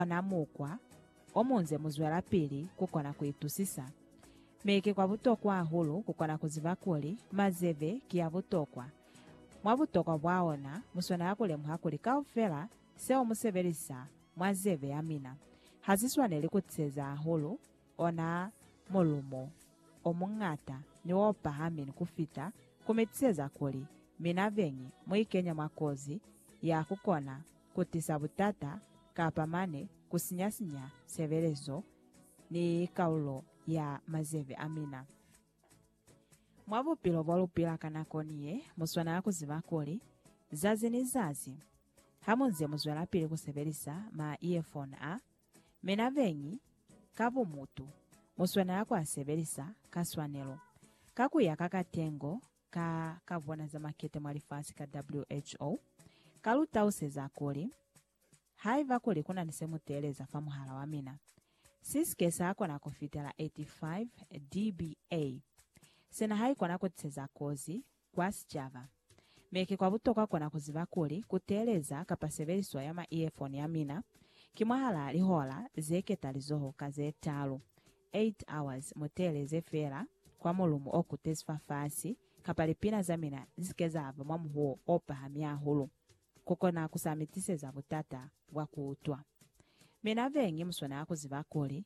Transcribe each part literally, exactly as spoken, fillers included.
onamukwa omunze muzwela pili kukona kuitusisa meke kwa butokwa ahulu kukona kuzivakuli mazeve kia butokwa mwa butokwa bwaona muswana yakule muhakuli kaufela seo musevelisa mwazeve yamina haziswaneli kutseza ahulu ona mulumo omung'ata niwopa hamini kufita kumitseza kuli mina venyi muikenya mwakozi ya kukona kutisa butata kapamane kusinyasinya sevelezo ni kaulo ya mazeve amina mwavupilo volupila kanakoniye muswana yakuzivakuli zazi ni zazi hamunze muzwela pili kusevelisa ma earphone a mina venyi kavu mutu muswana yako asevelisa kaswanelo kakuya kakatengo ka kavona za makete mwalifasi ka W H O kalutause za kuli haiva kuli kuna nisemuteleza famuhala wa mina siskesa ako na kufitela eighty-five D B A sena haiko na kutseza kozi kwa sjava meke kwa butoka kwa na kuziva kuli kuteleza kapaseveliswa ya ma earphone ya mina kimwahala alihola zeke talizoho kaze talo eight hours muteleze fera kwa mulumu okutesfa fasi kapalipina za mina zikeza ava mwamuhuo opa hamia hulu kukona kusamitise za butata wakuutwa mina vengi muswana yako zivakuli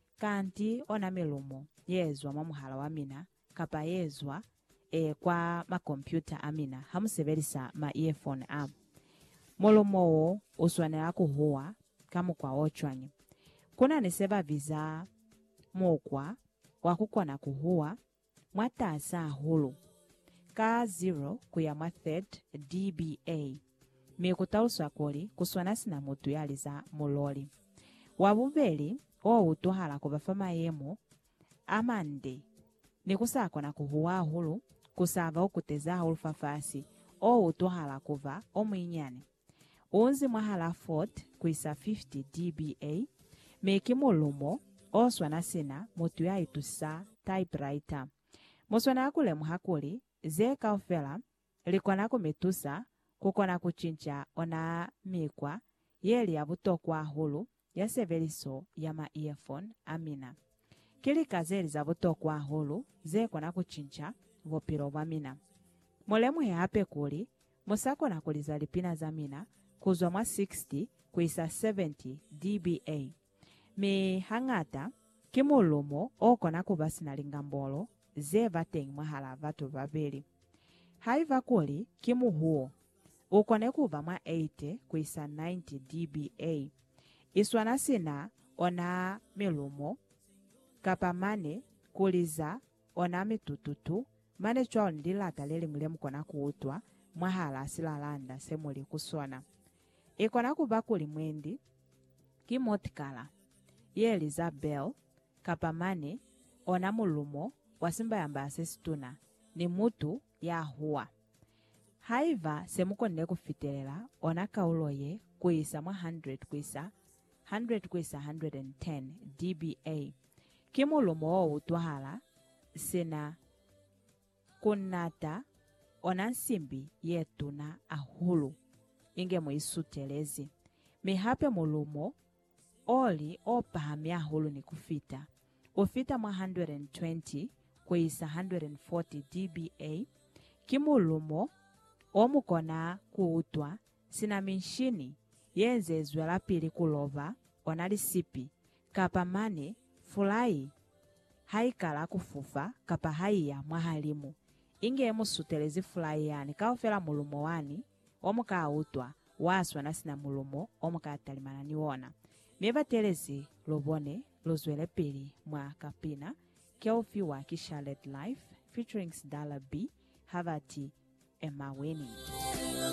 kanti ona milumo yezwa mwamuhala wa mina kapa yezwa e, kwa makompyuta amina hamusevelisa ma earphone am mulumo wo uswana yako huwa kamu kwa ochwanyi kuna niseva viza mokwa wakukona kuhuwa mwatasa hulu ka zero kuya mwa third D B A mikutauswa kuli kuswana sina mutu yaliza muloli wabuveli o utuhala kubafama yemo amande nikusako na kuhuwa hulu kusava okuteza hulu fafasi o utuhala kuva omwinyane unzi mwahala fort kuisa fifty D B A meki mulumo oswana sina mutu ya itusa typewriter muswana yakule muhakuli ze kaufela likona kumetusa kukona kuchincha ona mikwa yeli ya butokwa hulu ya seveliso ya ma earphone amina kili kazeli za butokwa hulu ze kona kuchincha vopiro vamina mulemu he hape kuli musako na kuliza lipina za mina kuzwa mwa sixty kuisa seventy D B A mi hangata kimulumo okona kubasi na lingambolo ze vatengi mwahala vatu vabeli haiva kuli kimu huo ukone kuva mwa eighty kuisa ninety D B A iswana sina ona milumo kapamane kuliza ona mitututu mane chwao ndilata leli mulemu kona kuutwa mwahala asilalanda semuli kusona ikona kuva kuli mwendi kimotikala ye Elizabeth kapamane ona mulumo wasimba yamba asestuna ni mutu ya huwa haiva semukonde kufitelela ona kauloye kuisa mwa one hundred kuisa one hundred kuisa one hundred ten D B A kimulumo o utwahala sena kunata ona nsimbi yetuna ahulu inge muisutelezi mihape mulumo oli opahamia hulu ni kufita ufita mwa one hundred twenty kuisa one hundred forty D B A kimulumo omukona kuutwa sina minshini yenze zwela pili kulova onali sipi kapamane fulai haikala kufufa kapa haiya mwahalimu inge musutelezi fulai yani kaufela mulumo wani omuka utwa waswa nasina mulumo omuka atalimana niwona mieva telezi lobone lozwele pili mwa kapina Kelfiwa ki Charlotte Life featuring Sdala B Havati Emma Winnie.